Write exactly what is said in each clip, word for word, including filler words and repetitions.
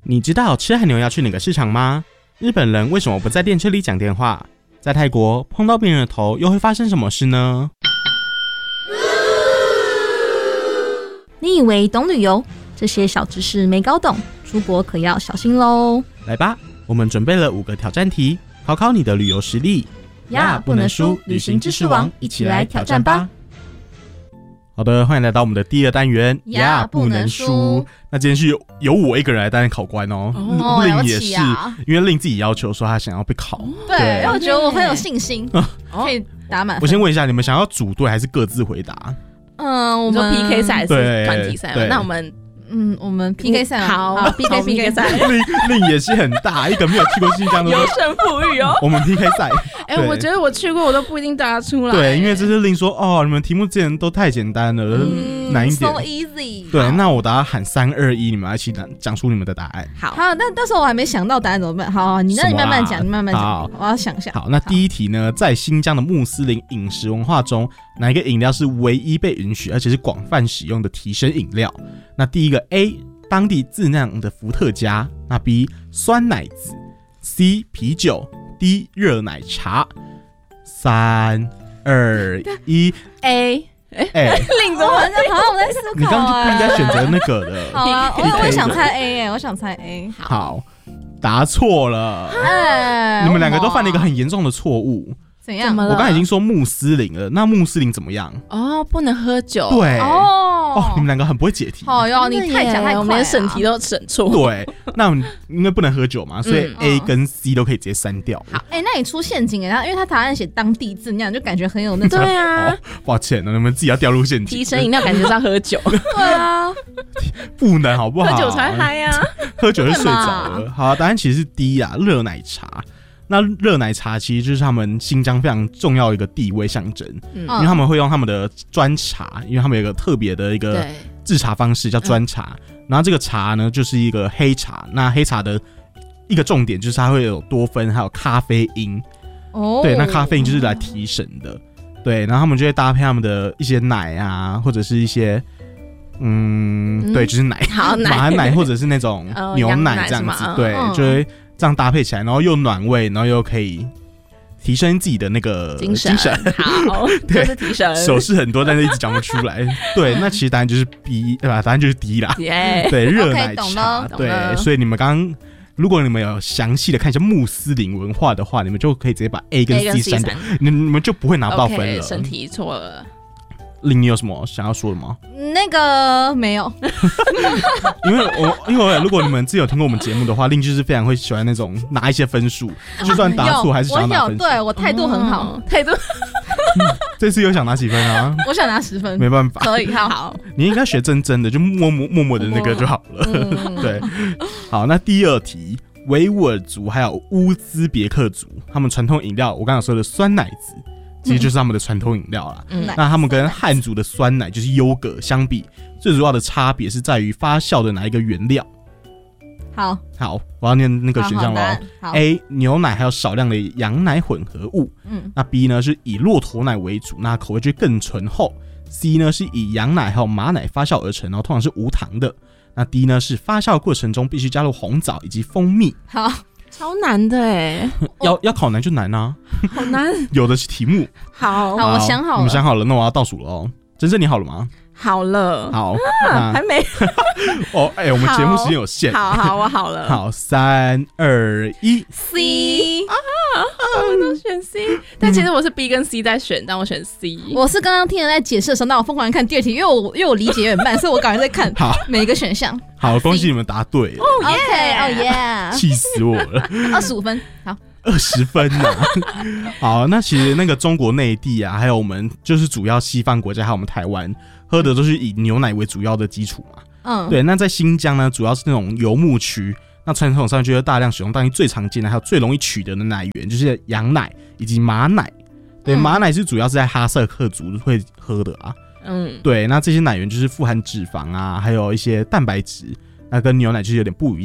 你知道吃和牛要去哪个市场吗？日本人为什么不在电车里讲电话？在泰国碰到别人的头又会发生什么事呢？ 你以为懂旅游？这些小知识没搞懂，出国可要小心咯。 来吧，我们准备了五个挑战题，考考你的旅游实力。 呀，不能输，旅行知识王，一起来挑战吧。 好的，欢迎来到我们的第二单元呀不能输。 那今天是由由我一个人来担任考官哦， 哦令也是、 啊、 因为令自己要求说他想要被考， 对，因为我觉得我很有信心，可以打满分。 我先问一下，你们想要组队还是各自回答？ 嗯，我们 P K 赛还是团体赛嘛？那我们。 嗯，我们 P K 赛好, 好 P K P K 赛， 令令也是很大，一个没有去过新疆的， 有胜负欲哦。 我们 P K 赛， 哎、欸，我觉得我去过，我都不一定答得出来。 对，因为这是令说哦，你们题目之前都太简单了，嗯、难一点。 So easy。 对，那我答喊三二一，你们一起讲出你们的答案。 好，好，但但是我还没想到答案怎么办？好，好你那你慢慢讲，你慢慢讲，我要想一下。 好，那第一题呢，在新疆的穆斯林饮食文化中，哪一个饮料是唯一被允许而且是广泛使用的提神饮料？那第一个 A。当地自酿的伏特加，那 B 酸奶子 ，C 啤酒 ，D 热奶茶。三二一 ，A， 哎， 令怎么好像我在思考、欸， 你刚刚就不应该选择那个的。 好啊，我我想猜 A 哎、欸，我想猜 A。 好，答错了。哎，你们两个都犯了一个很严重的错误。 怎样？ 我刚才已经说穆斯林了，那穆斯林怎么样？ 哦，不能喝酒。 对哦， 哦，你们两个很不会解题。 哦哟，你太讲太快、啊， 我们连审题都审错。 对，那因为不能喝酒嘛，所以 A 跟 C 都可以直接删掉。 好，哎、欸，那你出陷阱哎，因为他答案写当地自酿，就感觉很有那种。 对啊、哦， 抱歉了，你们自己要掉入陷阱。 提神饮料感觉是要喝酒。 对啊， 不能好不好？ 喝酒才嗨啊！ 喝酒就睡着了。好，答案其实是 D 啊，热奶茶。那热奶茶其实就是他们新疆非常重要的一个地位象征、嗯，因为他们会用他们的砖茶，因为他们有一个特别的一个制茶方式叫砖茶、嗯，然后这个茶呢就是一个黑茶，那黑茶的一个重点就是它会有多酚还有咖啡因，哦，对，那咖啡因就是来提神的，对，然后他们就会搭配他们的一些奶啊，或者是一些。嗯，对，就是奶， 好奶， 马奶或者是那种牛奶这样子，对， 嗯、 就会这样搭配起来，然后又暖胃，然后又可以提升自己的那个精神。精神好，对，是提神。 手势很多，但是一直讲不出来。对，那其实答案就是 B， 对吧？答案就是 D 啦。 Yeah. 对，热奶茶。 okay, 对，所以你们刚刚。如果你们有详细的看一下穆斯林文化的话，你们就可以直接把 A 跟 C 删掉，你们就不会拿不到分了。 审题错了。 令你有什么想要说的吗？ 那个没有， 因为我因为如果你们自己有听过我们节目的话，令就是非常会喜欢那种拿一些分数，就算答错还是想要拿分数。 我有，对我态度很好，态、嗯、度。 这次又想拿几分啊？ 我想拿十分， 没办法， 可以，好。 你应该学真真的，就默默默默的那个就好了。嗯、对，好，那第二题，维吾尔族还有乌兹别克族，他们传统饮料，我刚刚说的酸奶子。其实就是他们的传统饮料啦、嗯。那他们跟汉族的酸奶就是优格相比，最主要的差别是在于发酵的哪一个原料。 好， 好，我要念那个选项咯。A 牛奶还有少量的羊奶混合物。嗯，那 B 呢是以骆驼奶为主，那口味就更醇厚。C 呢是以羊奶还有马奶发酵而成，然后通常是无糖的。那 D 呢是发酵过程中必须加入红枣以及蜂蜜。 好。 超难的哎， 要要考难就难啊， 好难， 有的是题目。 好， 好，我想好了， 你们想好了，那我要倒数了哦。真正你好了吗？ 好了， 好， 啊、还没。 哦，哎、欸，我们节目时间有限。 好好，我好了。 好，三二一 ，C 啊，我都选 C，、嗯、但其实我是 B 跟 C 在选，但我选 C。 我是刚刚听人在解释的时候，那我疯狂看第二题，因为我因为我理解有点慢，所以我赶快在看每个选项。 好，恭喜你们答对了。 哦耶，哦耶， 气死我了。 二十五分，好。 二十分啊！好，那其实那个中国内地啊，还有我们就是主要西方国家，还有我们台湾喝的都是以牛奶为主要的基础嘛。嗯，对。那在新疆呢，主要是那种游牧区，那传统上就会大量使用，当然最常见的还有最容易取得的奶源就是羊奶以及马奶。对，嗯、马奶是主要是在哈萨克族会喝的啊。嗯，对。那这些奶源就是富含脂肪啊，还有一些蛋白质，那跟牛奶就是有点不一样。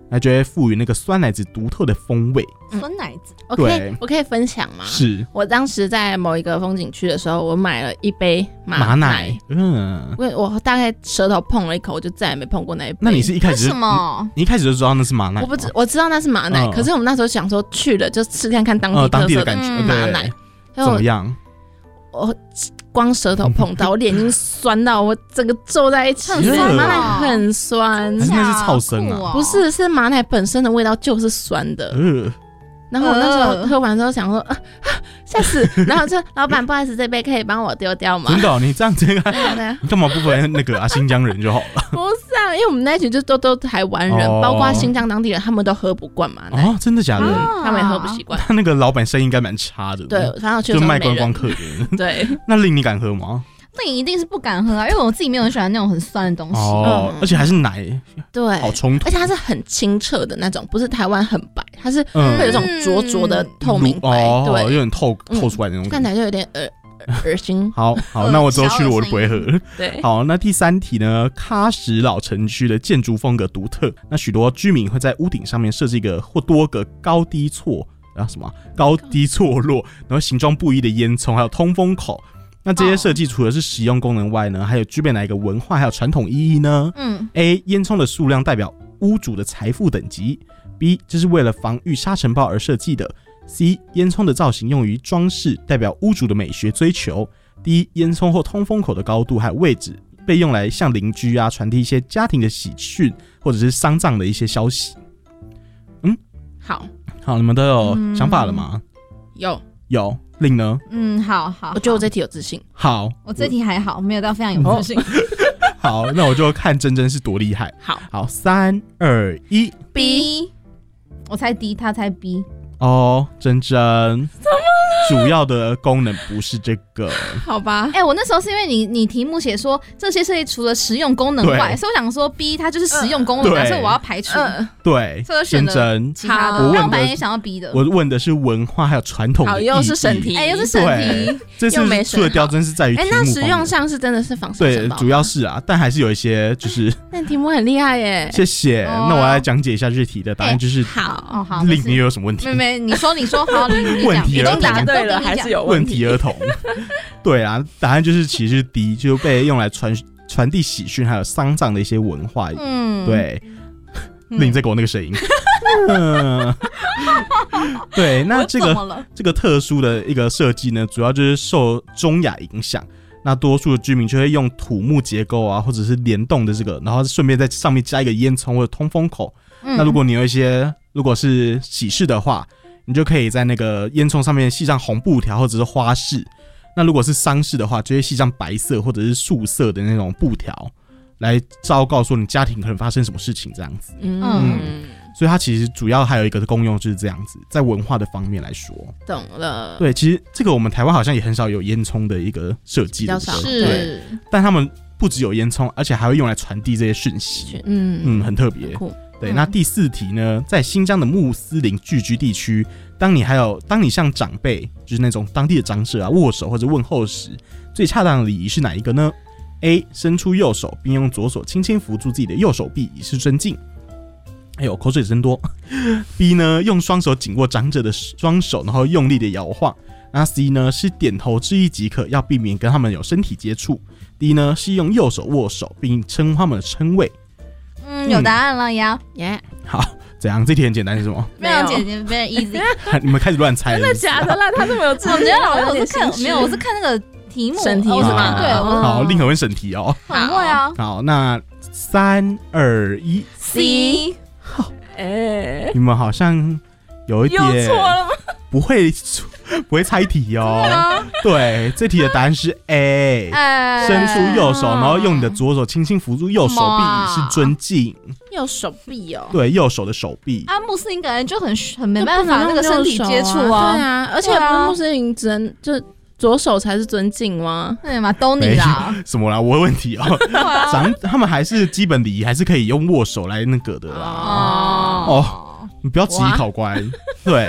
那就会赋予那个酸奶子独特的风味。 酸奶子， 我可以我可以分享吗？ 是， 我当时在某一个风景区的时候，我买了一杯马马奶， 奶，嗯， 我我大概舌头碰了一口，我就再也没碰过那一杯。 那你是一开始为什么？ 你, 你一开始就知道那是马奶？ 我不知我知道那是马奶， 嗯、 可是我们那时候想说去了就吃看看当地呃、 特色的马奶， 怎么样？ 我光舌头碰到，我脸已经酸到我整个皱在一起了。 很马奶很酸， 还是那是草生啊？ 不是，是马奶本身的味道就是酸的。呃然后我那时候喝完之后想说，啊吓死！然后就老板，不好意思，这杯可以帮我丢掉吗？ 真的、哦，你这样子，你干嘛不分那个啊新疆人就好了？ 不是啊，因为我们那一群就都都台湾人，哦、包括新疆当地人，他们都喝不惯马奶。 哦，真的假的？ 嗯、他们也喝不习惯。 他那个老板生意应该蛮差的。 对，反正就卖观光客的。 对， 那令你敢喝吗？ 那你一定是不敢喝啊，因为我自己没有很喜欢那种很酸的东西。 哦，嗯、而且还是奶， 对， 好冲突。 而且它是很清澈的那种，不是台湾很白，它是会有一种灼灼的透明白， 嗯、 对， 哦，有点透透出来那种、 嗯，看起来就有点恶恶心。 好好，那我之后去了我都不会喝。 对， 好，那第三题呢？喀什老城区的建筑风格独特，那许多居民会在屋顶上面设置一个或多个高低错啊什么高低错落，然后形状不一的烟囱，还有通风口。那这些设计除了是实用功能外呢，还有具备哪一个文化还有传统意义呢？嗯 ，A 烟囱的数量代表屋主的财富等级 ，B 这是为了防御沙尘暴而设计的 ，C 烟囱的造型用于装饰，代表屋主的美学追求 ，D 烟囱或通风口的高度还有位置被用来向邻居啊传递一些家庭的喜讯或者是丧葬的一些消息。嗯， 好， 好，你们都有想法了吗？ 嗯、有， 有。令呢？ 嗯，好好， 我觉得我这题有自信。 好， 我这题还好，没有到非常有自信。 好，那我就看珍珍是多厉害。 好， 好，三二一 ，B， 我猜 D， 他猜 B。 哦，珍珍，怎么主要的功能不是这个？ 好吧。 哎、欸，我那时候是因为你你题目写说这些设计除了实用功能外，所以我想说 B 它就是实用功能、呃，所以我要排除。 呃、 对， 所以我选了其他的。我本来也想要 B 的。 我问的是文化还有传统的意义。 好，又是审题， 哎、欸，又是审题。 这次出的刁真是在于题目方面。 哎、欸，那实用上是真的是防沙尘暴。 对，主要是啊，但还是有一些就是那题目很厉害耶。 谢谢。哦、那我来讲解一下这题的答案，就是、 欸、好哦好。 令你有什么问题？ 没没，你说你说好，你你问题儿童答对了还是有问题儿童？对啊，答案就是其实是 D， 就被用来传传递喜讯还有丧葬的一些文化。嗯，对。令你再给我那个声音。嗯，对，那这个这个特殊的一个设计呢，主要就是受中亚影响。那多数的居民就会用土木结构啊，或者是联动的这个，然后顺便在上面加一个烟囱或者通风口。嗯、那如果你有一些，如果是喜事的话，你就可以在那个烟囱上面系上红布条或者是花饰。那如果是丧事的话，就会系上白色或者是素色的那种布条，来昭告说你家庭可能发生什么事情这样子。嗯。嗯，所以它其实主要还有一个功用就是这样子，在文化的方面来说。 懂了。 对，其实这个我们台湾好像也很少有烟囱的一个设计， 比较少。 是。 但他们不只有烟囱，而且还会用来传递这些讯息。嗯嗯，很特别。对，那第四题呢，在新疆的穆斯林聚居地区，当你还有当你向长辈，就是那种当地的长者啊握手或者问候时，最恰当的礼仪是哪一个呢 ？A. 伸出右手，并用左手轻轻扶住自己的右手臂，以示尊敬。哎呦，口水真多。B 呢，用双手紧握长者的双手，然后用力的摇晃。那 C 呢，是点头致意即可，要避免跟他们有身体接触。D 呢，是用右手握手，并称呼他们的称谓。 嗯，有答案了呀！ 耶、 yeah ， 好，怎样？这题很简单是什么？ 非常简单，非常 easy。 你们开始乱猜了， 真的假的啦？他这么有智慧， 我觉得我是看没有，我是看那个题目审题是吗？ 对， 好，令和文审题哦， 很会啊。 好，那三二一 ，C。 好，哎，你们好像有一点又错了吗？ 不会。不会猜题哦，对，这题的答案是 A， 欸、 伸出右手，然后用你的左手轻轻扶住右手臂，以示尊敬。 右手臂哦， 对，右手的手臂。 啊，穆斯林感觉就很很没办法那个身体接触啊， 对啊，而且不是穆斯林只能就左手才是尊敬吗？ 对嘛，都你啦， 什么啦？我有问题哦。长他们还是基本礼仪，还是可以用握手来那个的啦。哦。哦，你不要质疑考官。对，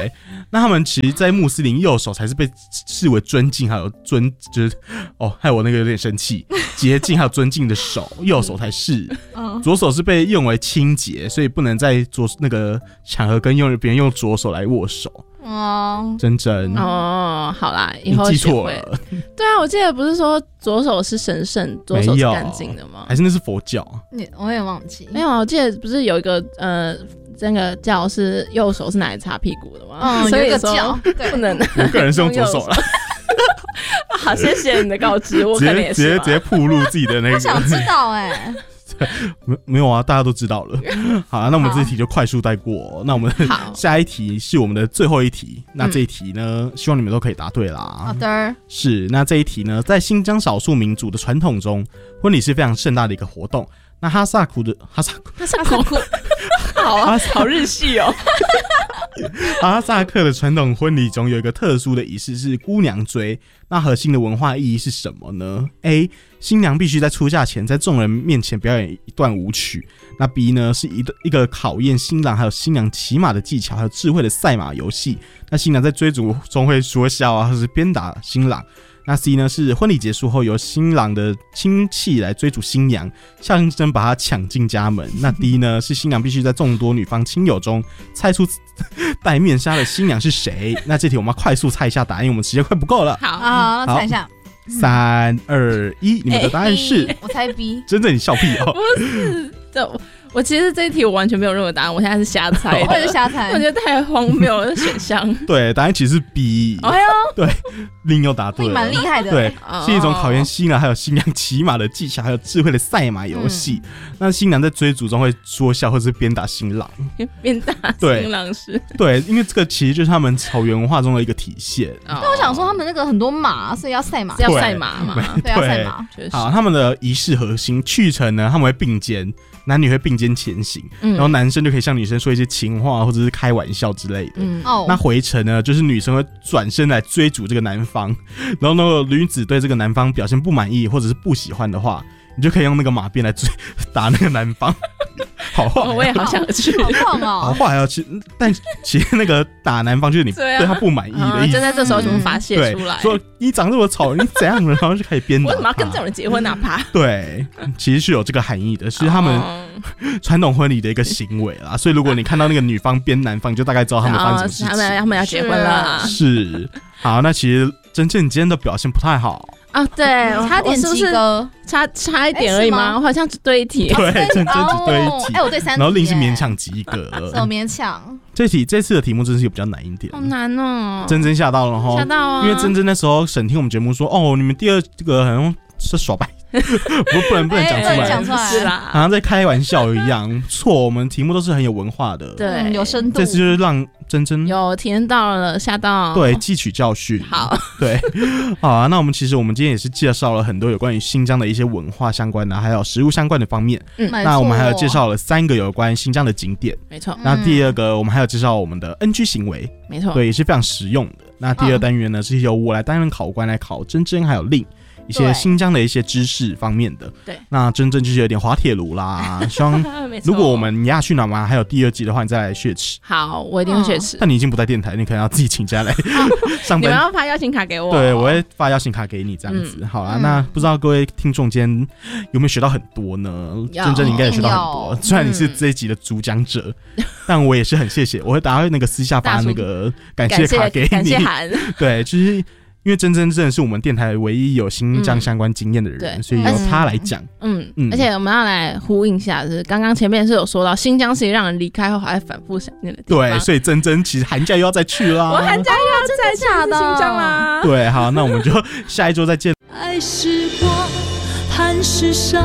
那他们其实，在穆斯林右手才是被视为尊敬，还有尊就是哦，害我那个有点生气，洁净还有尊敬的手，右手才是。左手是被用为清洁，所以不能在左那个场合跟用别人用左手来握手。哦，真真哦，好啦，以后记错了。 对啊，我记得不是说左手是神圣，左手是干净的吗？ 还是那是佛教？ 你我也忘记。 没有，我记得不是有一个呃。这个教是右手是拿来擦屁股的吗？ 嗯，所以有教不能。 我个人是用左手了。 好，谢谢你的告知，我可能也是。 直接直接暴露自己的那个。 我想知道哎、 欸。没没有啊，大家都知道了。好、啊，那我们这一题就快速带过、哦。那我们下一题是我们的最后一题。那这一题呢，嗯、希望你们都可以答对啦。 好的。 是，那这一题呢，在新疆少数民族的传统中，婚礼是非常盛大的一个活动。那哈萨库的哈萨库， 哈萨库。好啊，好日系哦。 哈萨克的传统婚礼中有一个特殊的仪式是姑娘追，那核心的文化意义是什么呢 ？A. 新娘必须在出嫁前在众人面前表演一段舞曲。那 B 呢是一一个考验新郎还有新娘骑马的技巧还有智慧的赛马游戏。那新娘在追逐中会说笑啊，或是鞭打新郎。那 C 呢是婚礼结束后由新郎的亲戚来追逐新娘，象征把她抢进家门。那 D 呢是新娘必须在众多女方亲友中猜出戴面纱的新娘是谁。那这题我们要快速猜一下答案，因为我们时间快不够了。 好啊，那猜一下。 三二一，你们的答案是？ 欸、我猜 B。 真的你笑屁哦！ 不是，这我其实这一题我完全没有任何答案，我现在是瞎猜的。 我也是瞎猜， 我觉得太荒谬了选项。 对，答案其实是 B。 哎呦， 对，另又答对了， 你蛮厉害的。 对，是一种考验新郎还有新娘骑马的技巧，还有智慧的赛马游戏。嗯、那新娘在追逐中会说笑，或者是鞭打新郎。 鞭打新郎是？ 对，因为这个其实就是他们草原文化中的一个体现。 但我想说，他们那个很多马，所以要赛马， 要赛马嘛？ 对，要赛马。 好，他们的仪式核心去程呢，他们会并肩。男女会并肩前行，嗯、然后男生就可以向女生说一些情话或者是开玩笑之类的。嗯、那回程呢，就是女生会转身来追逐这个男方，然后如果女子对这个男方表现不满意或者是不喜欢的话，你就可以用那个马鞭来追打那个男方。好坏、啊， 我也好想去， 好棒哦！ 好坏还要去，但其实那个打男方就是你对他不满意的意思， 就在这时候就发泄出来， 说你长这么丑，你怎样，然后就开始鞭打。 为什么要跟这种人结婚？哪怕对，其实是有这个含义的，是他们传统婚礼的一个行为啦。所以如果你看到那个女方鞭男方，你就大概知道他们发生什么事情。 他们他们要结婚了， 是好。那其实真正你今天的表现不太好。 啊，对， 差点及格， 差差一点而已吗？我好像只对一题， 对，真真只对一题。 哎，我对三题， 然后另是勉强及格， 怎么勉强？ 这题这次的题目真是有比较难一点， 好难哦。 真真吓到了哈， 吓到啊！ 因为真真那时候审听我们节目说，哦，你们第二个好像是耍白。不不能不能讲出来， 讲出来是啦， 好像在开玩笑一样。错，我们题目都是很有文化的， 对， 嗯、有深度。 这次就是让真真有体验到了，吓到， 对，汲取教训。 好， 对，好啊。那我们其实我们今天也是介绍了很多有关于新疆的一些文化相关的，还有食物相关的方面。 嗯， 那我们还有介绍了三个有关新疆的景点， 没错。 那第二个，我们还有介绍我们的 N G 行为， 没错， 对，也是非常实用的。那第二单元呢，是由我来担任考官来考真真还有令。一些新疆的一些知识方面的， 对， 那真正就是有点滑铁卢啦。希望如果我们亚去哪嘛还有第二季的话，你再来血池。 好，我一定会血池。 但你已经不在电台，你可能要自己请假来上班。 你们要发邀请卡给我， 对，我会发邀请卡给你这样子。嗯、好啦，嗯、那不知道各位听众间有没有学到很多呢？真正应该也学到很多。虽然你是这一集的主讲者，嗯、但我也是很谢谢，我会打那个私下发那个感谢卡给你。 感谢函。 对，就是。因为真真真的是我们电台唯一有新疆相关经验的人，嗯、所以由他来讲。 嗯嗯，而且我们要来呼应一下，就是刚刚前面是有说到新疆是让人离开后还反复想念的地方。 对，所以真真其实寒假又要再去啦。 我寒假又要再去新疆啦。 对，好，那我们就下一周再见。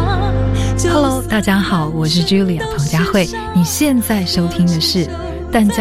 Hello， 大家好，我是 Julia 彭佳慧，你现在收听的是淡江